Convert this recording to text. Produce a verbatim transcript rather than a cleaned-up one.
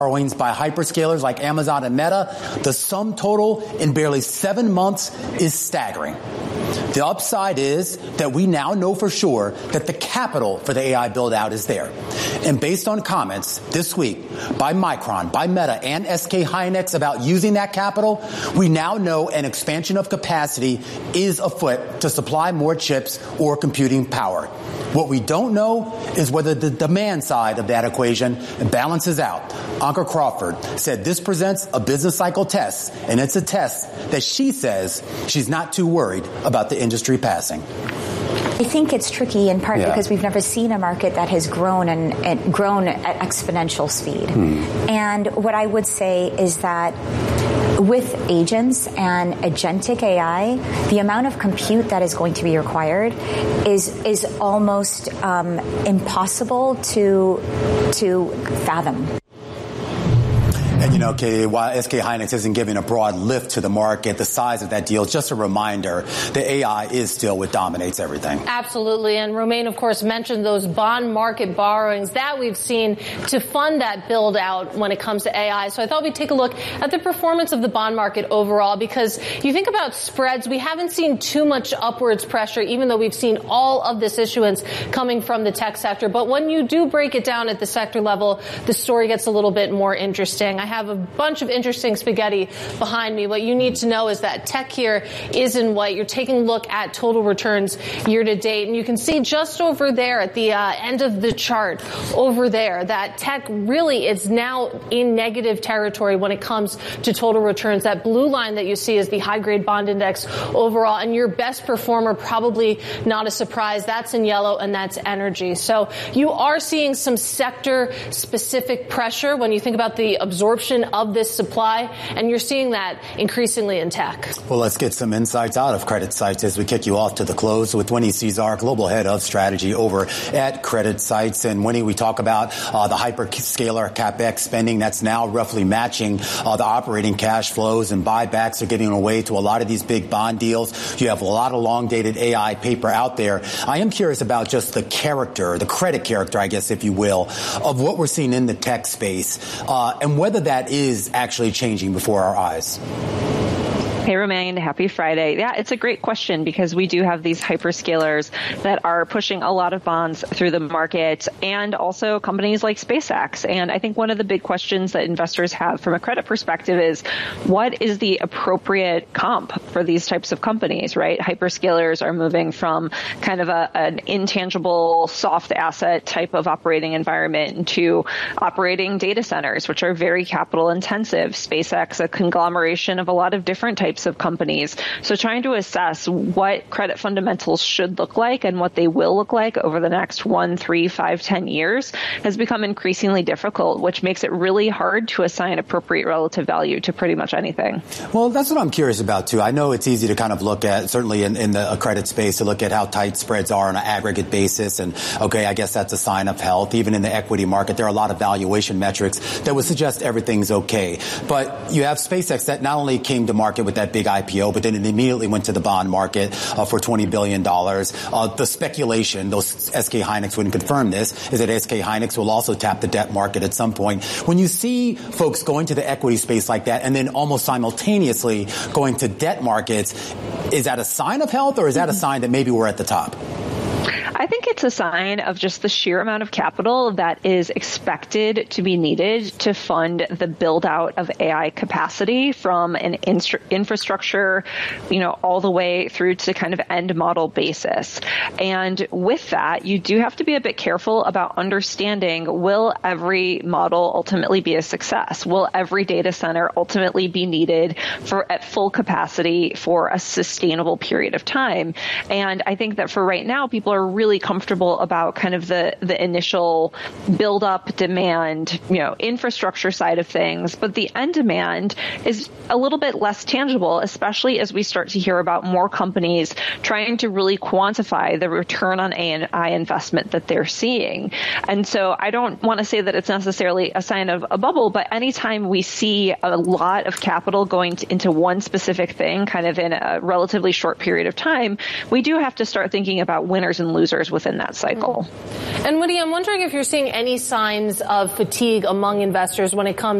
borrowings by hyperscalers like Amazon and Meta, the sum total in barely seven months is staggering. The upside is that we now know for sure that the capital for the A I build-out is there. And based on comments this week by Micron, by Meta, and S K Hynix about using that capital, we now know an expansion of capacity is afoot to supply more chips or computing power. What we don't know is whether the demand side of that equation balances out. Ankur Crawford said this presents a business cycle test, and it's a test that she says she's not too worried about the industry passing. I think it's tricky in part yeah. because we've never seen a market that has grown and, and grown at exponential speed. Hmm. And what I would say is that with agents and agentic A I, the amount of compute that is going to be required is is almost um, impossible to to fathom. And, you know, Katie, while S K Hynix isn't giving a broad lift to the market, the size of that deal is just a reminder that A I is still what dominates everything. Absolutely. And Romain, of course, mentioned those bond market borrowings that we've seen to fund that build out when it comes to A I. So I thought we'd take a look at the performance of the bond market overall, because you think about spreads, we haven't seen too much upwards pressure, even though we've seen all of this issuance coming from the tech sector. But when you do break it down at the sector level, the story gets a little bit more interesting. I have a bunch of interesting spaghetti behind me. What you need to know is that tech here is in white. You're taking a look at total returns year to date, and you can see just over there at the uh, end of the chart over there that tech really is now in negative territory when it comes to total returns. That blue line that you see is the high grade bond index overall, and your best performer, probably not a surprise, that's in yellow, and that's energy. So you are seeing some sector specific pressure when you think about the absorption of this supply, and you're seeing that increasingly in tech. Well, let's get some insights out of CreditSights as we kick you off to the close with Winnie Cisar, Global Head of Strategy over at CreditSights. And Winnie, we talk about uh, the hyperscaler CapEx spending that's now roughly matching uh, the operating cash flows, and buybacks are getting away to a lot of these big bond deals. You have a lot of long-dated A I paper out there. I am curious about just the character, the credit character, I guess, if you will, of what we're seeing in the tech space, uh, and whether that is actually changing before our eyes. Hey, Romain. Happy Friday. Yeah, it's a great question because we do have these hyperscalers that are pushing a lot of bonds through the market, and also companies like SpaceX. And I think one of the big questions that investors have from a credit perspective is, what is the appropriate comp for these types of companies, right? Hyperscalers are moving from kind of a, an intangible soft asset type of operating environment to operating data centers, which are very capital intensive. SpaceX, a conglomeration of a lot of different types of companies. So trying to assess what credit fundamentals should look like and what they will look like over the next one, three, five, ten years has become increasingly difficult, which makes it really hard to assign appropriate relative value to pretty much anything. Well, that's what I'm curious about, too. I know it's easy to kind of look at, certainly in, in the credit space, to look at how tight spreads are on an aggregate basis. And, okay, I guess that's a sign of health. Even in the equity market, there are a lot of valuation metrics that would suggest everything's okay. But you have SpaceX that not only came to market with that big I P O, but then it immediately went to the bond market uh, for twenty billion dollars. Uh, the speculation, though S K Hynix wouldn't confirm this, is that S K Hynix will also tap the debt market at some point. When you see folks going to the equity space like that and then almost simultaneously going to debt markets, is that a sign of health, or is that a sign that maybe we're at the top? I think it's a sign of just the sheer amount of capital that is expected to be needed to fund the build out of A I capacity from an instru- infrastructure, you know, all the way through to kind of end model basis. And with that, you do have to be a bit careful about understanding, will every model ultimately be a success? Will every data center ultimately be needed for at full capacity for a sustainable period of time? And I think that for right now, people are really comfortable about kind of the, the initial build up demand, you know, infrastructure side of things. But the end demand is a little bit less tangible, especially as we start to hear about more companies trying to really quantify the return on A I investment that they're seeing. And so I don't want to say that it's necessarily a sign of a bubble, but anytime we see a lot of capital going to, into one specific thing, kind of in a relatively short period of time, we do have to start thinking about winners and losers within that cycle. And Woody, I'm wondering if you're seeing any signs of fatigue among investors investors when it comes